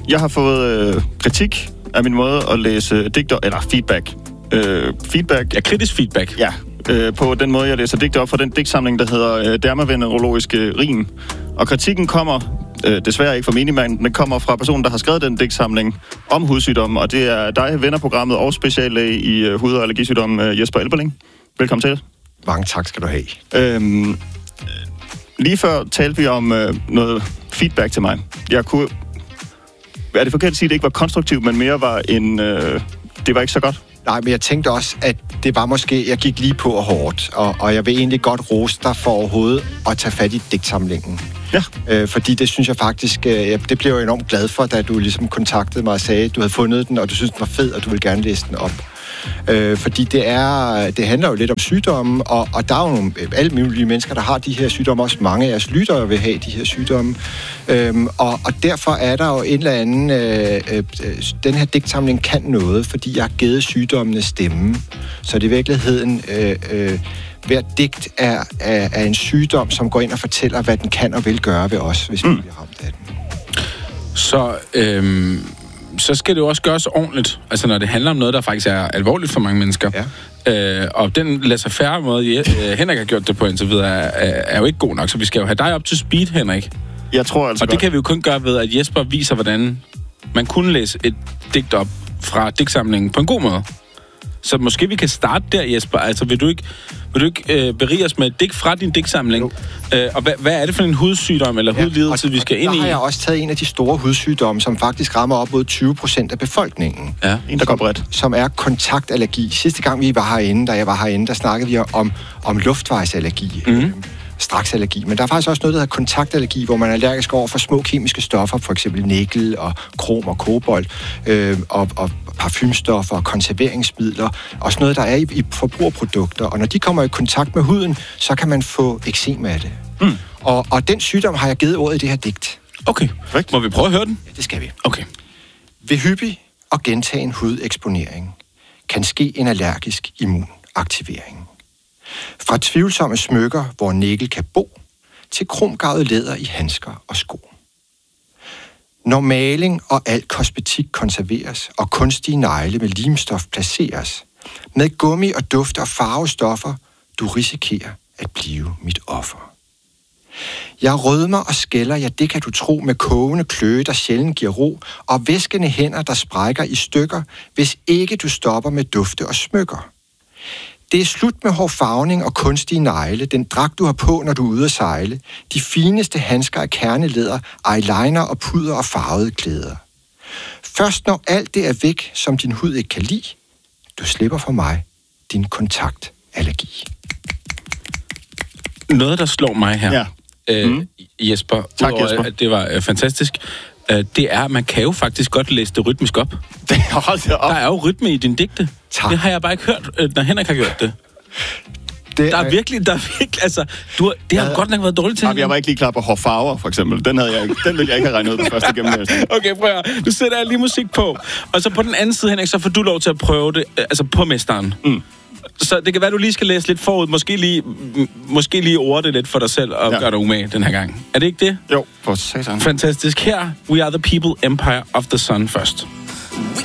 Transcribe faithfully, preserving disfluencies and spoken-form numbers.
jeg har fået øh, kritik af min måde at læse digter, eller feedback. Øh, feedback. Ja, kritisk feedback. Ja, øh, på den måde, jeg læser digter op fra den digtsamling, der hedder øh, Dermavenerologiske rim. Og kritikken kommer, øh, desværre ikke fra minimanden, den kommer fra personen, der har skrevet den digtsamling om hudsygdomme, og det er dig, vennerprogrammet og speciallæge i øh, hud- og allergisygdomme, øh, Jesper Elberling. Velkommen til. Mange tak skal du have. Øhm, lige før talte vi om øh, noget feedback til mig. Jeg kunne... Er det forkert at sige, at det ikke var konstruktivt, men mere var en... Øh, det var ikke så godt? Nej, men jeg tænkte også, at det var måske... Jeg gik lige på og hårdt, og, og jeg vil egentlig godt rose dig for overhovedet at tage fat i digtsamlingen. Ja. Øh, fordi det synes jeg faktisk... Øh, det blev jeg enormt glad for, da du ligesom kontaktede mig og sagde, at du havde fundet den, og du synes den var fed, og du ville gerne læse den op. Øh, fordi det er, det handler jo lidt om sygdomme, og, og der er jo nogle, alle mulige mennesker, der har de her sygdomme, også mange af jeres lyttere vil have de her sygdomme. Øhm, og, og derfor er der jo en eller anden, øh, øh, den her digtsamling kan noget, fordi jeg har givet sygdommene stemme. Så det i virkeligheden, øh, øh, hver digt er, er, er en sygdom, som går ind og fortæller, hvad den kan og vil gøre ved os, hvis vi mm. bliver ramt af den. Så... Øh... så skal det jo også gøres ordentligt. Altså, når det handler om noget, der faktisk er alvorligt for mange mennesker. Ja. Øh, og den laissez-faire måde, øh, Henrik har gjort det på indtil videre, er, er jo ikke god nok. Så vi skal jo have dig op til speed, Henrik. Jeg tror altså Og det godt. Kan vi jo kun gøre ved, at Jesper viser, hvordan man kunne læse et digt op fra digtsamlingen på en god måde. Så måske vi kan starte der, Jesper. Altså, vil du ikke, vil du ikke øh, berige os med et digt fra din digtsamling? Øh, og hvad, hvad er det for en hudsygdom eller ja, hudlidelse, vi skal ind i? Der har jeg også taget en af de store hudsygdomme, som faktisk rammer op mod tyve procent af befolkningen. Ja, en, der går bredt. Som er kontaktallergi. Sidste gang vi var herinde, da jeg var herinde, der snakkede vi om, om luftvejsallergi. Mm. Straksallergi. Men der er faktisk også noget, der hedder kontaktallergi, hvor man er allergisk over for små kemiske stoffer, for eksempel nikkel og krom og kobolt, øh, og, og parfumstoffer og konserveringsmidler, og sådan noget, der er i, i forbrugerprodukter. Og når de kommer i kontakt med huden, så kan man få eksem af det. Mm. Og, og den sygdom har jeg givet ordet i det her digt. Okay. Perfekt. Må vi prøve at høre den? Ja, det skal vi. Okay. Ved hyppig og gentagen hudeksponering kan ske en allergisk immunaktivering. Fra tvivlsomme smykker, hvor nikkel kan bo, til kromgarvet læder i handsker og sko. Når maling og al kosmetik konserveres, og kunstige negle med limstof placeres, med gummi og duft og farvestoffer, du risikerer at blive mit offer. Jeg rødmer og skælder, ja det kan du tro, med kogende kløe, der sjældent giver ro, og væskende hænder, der sprækker i stykker, hvis ikke du stopper med dufte og smykker. Det er slut med hårfarvning og kunstige negle, den dragt, du har på, når du er ude at sejle, de fineste handsker af kernelæder, eyeliner og puder og farvede klæder. Først når alt det er væk, som din hud ikke kan lide, du slipper for mig din kontaktallergi. Noget, der slår mig her, ja. øh, mm. Jesper, tak, udover, Jesper. at det var øh, fantastisk, øh, det er, at man kan jo faktisk godt læse det rytmisk op. Det, hold det op. Der er jo rytme i din digte. Tak. Det har jeg bare ikke hørt, øh, når Henrik har gjort det. Det der er, er virkelig, der er virkelig, altså, du har, det har ja, godt nok været dårligt til. Jamen, jeg var ikke lige klar på hårfarver, for eksempel. Den, havde jeg ikke, den ville jeg ikke have regnet ud på første gennemlæsning. Okay, prøv at nu sætter jeg lige musik på. Og så på den anden side, Henrik, så får du lov til at prøve det, altså på mesteren. Mm. Så det kan være, du lige skal læse lidt forud, måske lige, måske lige ord det lidt for dig selv, og ja. Gøre dig umage den her gang. Er det ikke det? Jo, for satan. Fantastisk. Her, We Are The People, Empire of the Sun først.